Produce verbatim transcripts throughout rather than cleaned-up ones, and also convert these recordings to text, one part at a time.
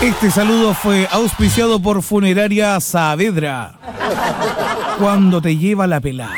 Este saludo fue auspiciado por Funeraria Saavedra. Cuando te lleva la pelada.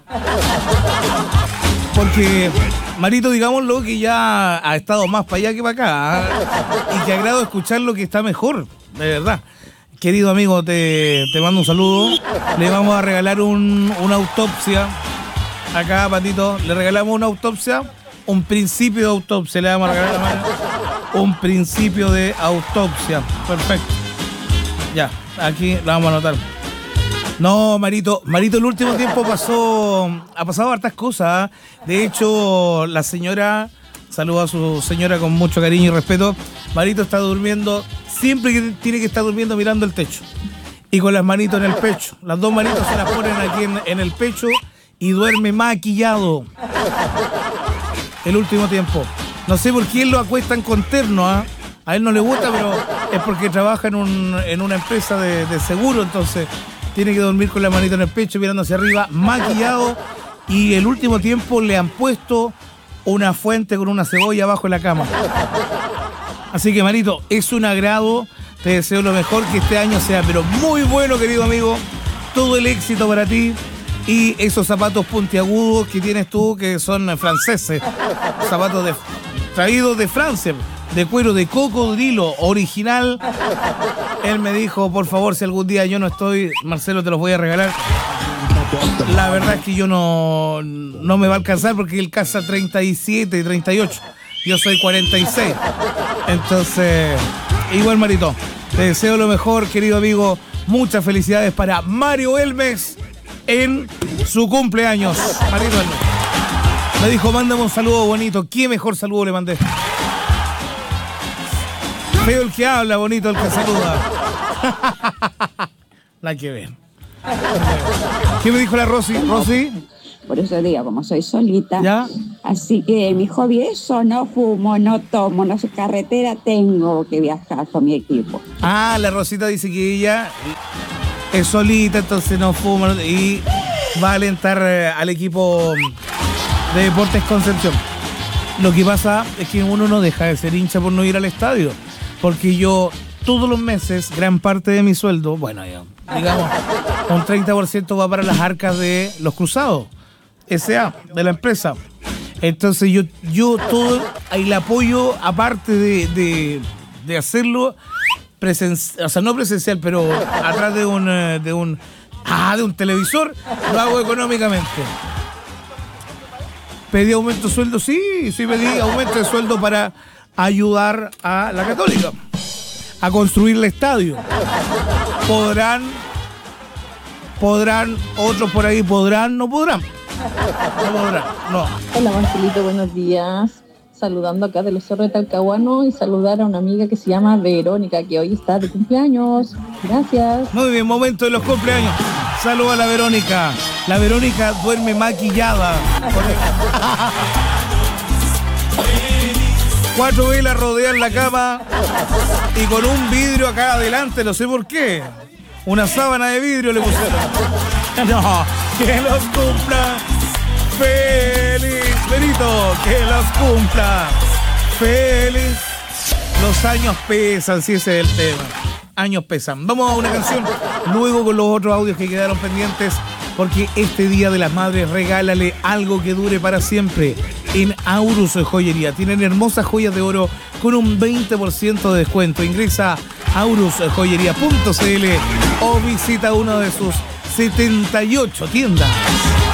Porque, Marito, digámoslo, que ya ha estado más para allá que para acá, ¿eh? Y que agrado escuchar lo que está mejor, de verdad. Querido amigo, te, te mando un saludo. Le vamos a regalar un, una autopsia. Acá, Patito, le regalamos una autopsia. Un principio de autopsia. Le vamos a regalar a Mario. Un principio de autopsia. Perfecto. Ya, aquí lo vamos a anotar. No, Marito, Marito, el último tiempo pasó, ha pasado hartas cosas. De hecho, la señora, saluda a su señora con mucho cariño y respeto. Marito está durmiendo, siempre que tiene que estar durmiendo mirando el techo. Y con las manitos en el pecho. Las dos manitos se las ponen aquí en, en el pecho y duerme maquillado. El último tiempo. No sé por qué él lo acuestan con terno, ¿eh? A él no le gusta, pero es porque trabaja en, un, en una empresa de, de seguro, entonces tiene que dormir con la manita en el pecho, mirando hacia arriba, maquillado. Y el último tiempo le han puesto una fuente con una cebolla abajo en la cama. Así que, Marito, es un agrado. Te deseo lo mejor, que este año sea pero muy bueno, querido amigo. Todo el éxito para ti. Y esos zapatos puntiagudos que tienes tú, que son franceses. Zapatos de, traídos de Francia, de cuero de cocodrilo, original. Él me dijo, por favor, si algún día yo no estoy, Marcelo, te los voy a regalar. La verdad es que yo no, no me va a alcanzar porque él calza treinta y siete y treinta y ocho. Yo soy cuarenta y seis. Entonces, igual, Marito, te deseo lo mejor, querido amigo. Muchas felicidades para Mario Elmes en su cumpleaños. Marito Elmes me dijo, mándame un saludo bonito. ¿Qué mejor saludo le mandé? Feo el que habla, bonito el que saluda. La que ver. ¿Qué me dijo la Rosy? ¿Rosy? Por eso digo, como soy solita, ¿ya? Así que mi hobby es eso, no fumo, no tomo, no soy carretera, tengo que viajar con mi equipo. Ah, la Rosita dice que ella es solita, entonces no fuma y va a alentar al equipo de Deportes Concepción. Lo que pasa es que uno no deja de ser hincha por no ir al estadio, porque yo todos los meses, gran parte de mi sueldo, bueno, digamos, un treinta por ciento va para las arcas de los Cruzados, S A, de la empresa. Entonces yo, yo todo el apoyo, aparte de, de, de hacerlo, presencial, o sea, no presencial, pero atrás de un, de un, ah, de un televisor, lo hago económicamente. ¿Pedí aumento de sueldo? Sí, sí pedí aumento de sueldo para ayudar a la Católica a construir el estadio. Podrán, podrán, otros por ahí podrán, no podrán. No podrán, no. Hola, Marcelito, buenos días. Saludando acá de los Cerros de Talcahuano y saludar a una amiga que se llama Verónica, que hoy está de cumpleaños. Gracias. Muy bien, momento de los cumpleaños. Saludos a la Verónica. La Verónica duerme maquillada. Cuatro velas rodean la cama y con un vidrio acá adelante, no sé por qué. Una sábana de vidrio le pusieron. No, que los cumpla feliz. Benito, que los cumpla feliz. Los años pesan, si ese es el tema. Años pesan. Vamos a una canción, luego con los otros audios que quedaron pendientes, porque este Día de las Madres regálale algo que dure para siempre. En Aurus Joyería tienen hermosas joyas de oro con un veinte por ciento de descuento. Ingresa a aurus joyería punto c l o visita una de sus setenta y ocho tiendas.